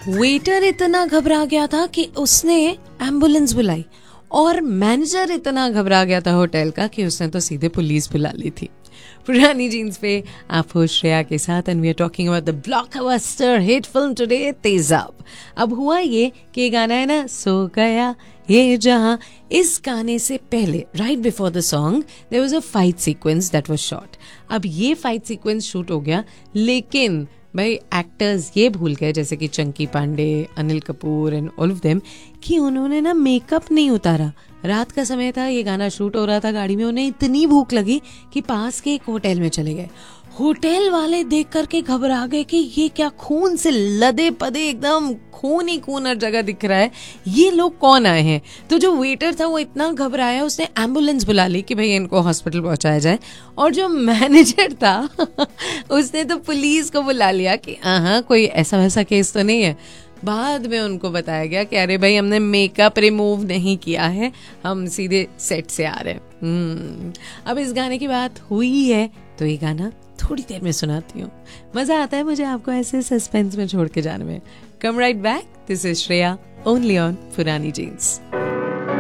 Waiter इतना घबरा गया था कि उसने एम्बुलेंस बुलाई और मैनेजर इतना घबरा गया था होटल का कि उसने तो सीधे पुलिस बुला ली थी। पुरानी जीन्स पे आप हो श्रेया के साथ and we are talking about the blockbuster hit film today तेजाब। अब हुआ ये कि गाना है ना सो गया ये जहां, इस गाने से पहले right before the song there was a fight sequence that was shot. अब ये फाइट सीक्वेंस शूट हो गया, लेकिन भाई एक्टर्स ये भूल गए जैसे कि Chunky Pandey, Anil Kapoor and all of them कि उन्होंने ना मेकअप नहीं उतारा। रात का समय था, ये गाना शूट हो रहा था गाड़ी में, उन्हें इतनी भूख लगी कि पास के एक होटल में चले गए। होटल वाले देख करके घबरा गए कि ये क्या खून से लदे पदे एकदम खून ही खून हर जगह दिख रहा है, ये लोग कौन आए हैं। तो जो वेटर था वो इतना घबराया, उसने एम्बुलेंस बुला ली कि भाई इनको हॉस्पिटल पहुंचाया जाए। और जो मैनेजर था उसने तो पुलिस को बुला लिया कि हाँ कोई ऐसा वैसा केस तो नहीं है। बाद में उनको बताया गया कि अरे भाई हमने मेकअप रिमूव नहीं किया है, हम सीधे सेट से आ रहे हैं। अब इस गाने की बात हुई है तो ये गाना थोड़ी देर में सुनाती हूँ। मजा आता है मुझे आपको ऐसे सस्पेंस में छोड़ के जाने में। कम right back, this is Shreya only on पुरानी जीन्स।